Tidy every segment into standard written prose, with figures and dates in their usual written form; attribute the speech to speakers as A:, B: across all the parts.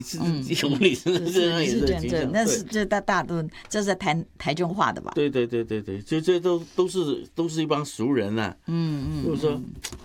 A: 是有理是这样也是倾向，
B: 那是这大都这是台中话的吧？
A: 对，这都是一帮熟人啊。就是说，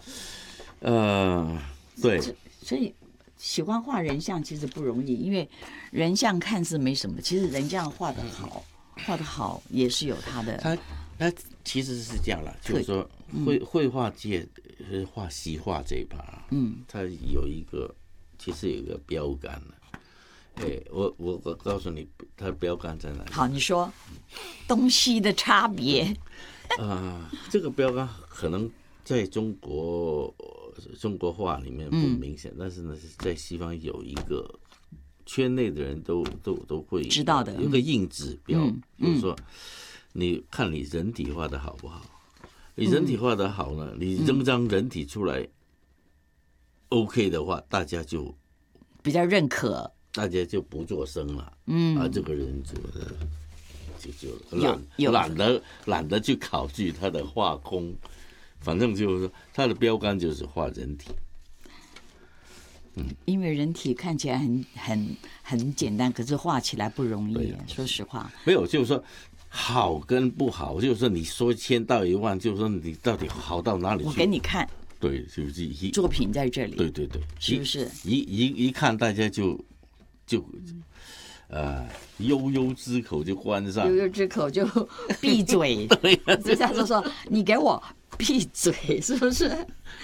A: 对，
B: 所以喜欢画人像其实不容易，因为人像看似没什么，其实人像画得好也是有他的。
A: 他其实是这样啦，就是说绘画界画西画这一趴，他其实有一个标杆了。我告诉你，它的标杆在哪里？
B: 好，你说东西的差别。
A: 这个标杆可能在中国画里面不明显，但是呢，在西方有一个圈内的人都会
B: 知道的，
A: 有个硬指标，就是说，你看你人体画的好不好？你人体画的好呢，你扔张人体出来，OK 的话，大家就
B: 比较认可。
A: 大家就不作声了，这个人就懒得去考据他的画工，反正就是他的标杆就是画人体。
B: 因为人体看起来很简单，可是画起来不容易。说实话，
A: 没有，就是说好跟不好，就是说你说1000道1万，就是说你到底好到哪里去？
B: 我给你看。
A: 对，就是
B: 作品在这里。
A: 对，
B: 是不是？
A: 一看大家就悠悠之口就关上，
B: 悠悠之口就闭嘴。对，这下就说你给我闭嘴，是不是？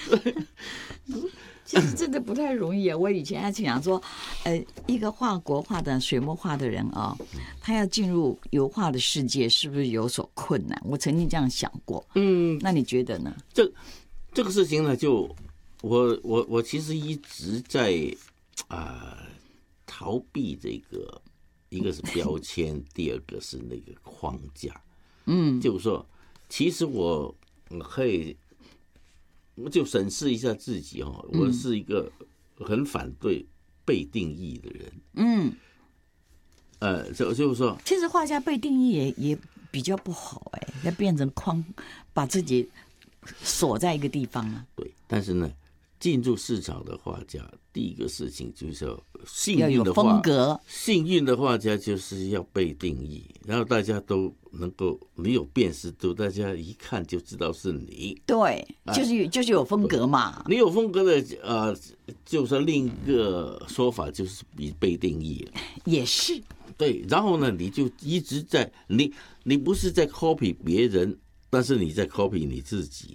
B: 其实真的不太容易啊。我以前还想说，一个画国画的水墨画的人啊，他要进入油画的世界，是不是有所困难？我曾经这样想过。那你觉得呢？
A: 这个事情呢，就我其实一直在逃避这个，一个是标签，第二个是那个框架。就是说，其实我可以就审视一下自己哦，我是一个很反对被定义的人。就是说，
B: 其实画家被定义也比较不好要变成框，把自己锁在一个地方啊。
A: 对，但是呢，进入市场的画家，第一个事情就是
B: 要有风格。
A: 幸运的画家就是要被定义，然后大家都能够，你有辨识度，大家一看就知道是你。
B: 对，就是有风格嘛。
A: 你有风格的就是另一个说法就是被定义了。
B: 也是。
A: 对，然后呢，你就一直在你不是在 copy 别人，但是你在 copy 你自己。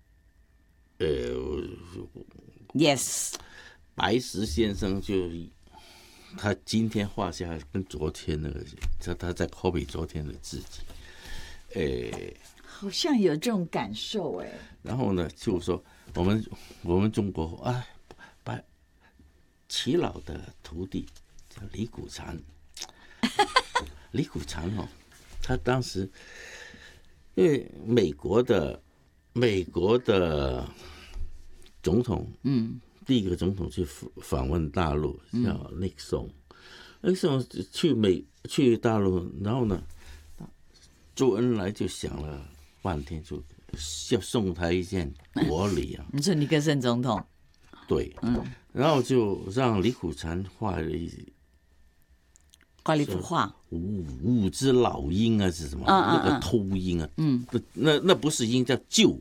B: Yes，
A: 白石先生他今天画下跟昨天那个，他在 copy 昨天的自己。
B: 好像有这种感受
A: 然后呢，就是说我们中国齐老的徒弟叫李谷禅。李谷禅他当时因为美国的总统，第一个总统去访问大陆叫尼克松，去大陆，然后呢，周恩来就想了半天，就要送他一件国礼啊。
B: 你说尼克森总统？
A: 对，然后就让李苦禅画了
B: 一幅画，
A: 五只老鹰啊，是什么？那个秃鹰啊，那不是鹰，叫鹫，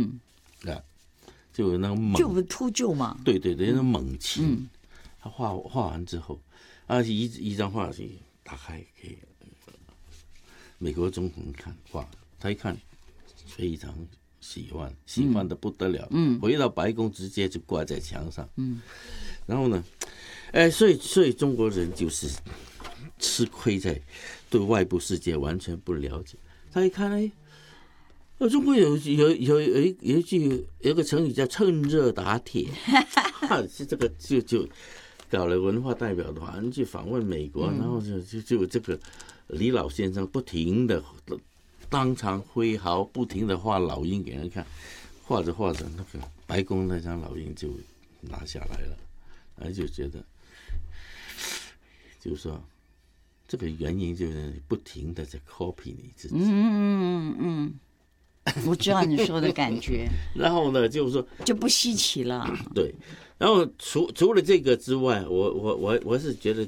A: 就那个猛，
B: 就不是秃鹫嘛？
A: 对，那猛禽。他画完之后，一张画打开给美国总统看，哇，他一看非常喜欢的不得了，回到白宫直接就挂在墙上，然后呢，所以中国人就是吃亏在对外部世界完全不了解。他一看，中国有个成语叫趁热打铁，这个就搞了文化代表团去访问美国，然后就这个李老先生不停的当场挥毫，不停的画老鹰给人看，画着画着，那个白宫那张老鹰就拿下来了，然后就觉得，就是说，这个原因就是不停的在 copy 你自己。
B: 我知道你说的感觉。
A: 然后呢，就是说
B: 就不稀奇了。
A: 对， 然后除了这个之外，我是觉得